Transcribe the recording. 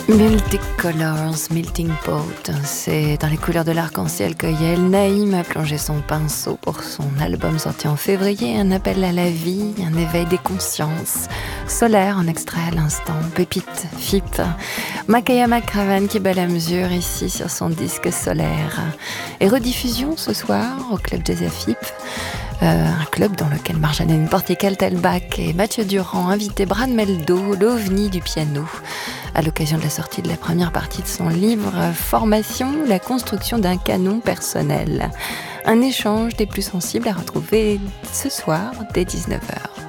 Multicolors, Melting Pot, c'est dans les couleurs de l'arc-en-ciel que Yael Naïm a plongé son pinceau pour son album sorti en février, un appel à la vie, un éveil des consciences. Solaire en extrait à l'instant, Pépite, FIP, Makaya McCraven qui bat la mesure ici sur son disque Solaire. Et rediffusion ce soir au Club Jazz à FIP, un club dans lequel Marjolaine Portical-Telbach et Mathieu Durand invitaient Brad Meldo, l'ovni du piano, à l'occasion de la sortie de la première partie de son livre « Formation, la construction d'un canon personnel ». Un échange des plus sensibles à retrouver ce soir dès 19h.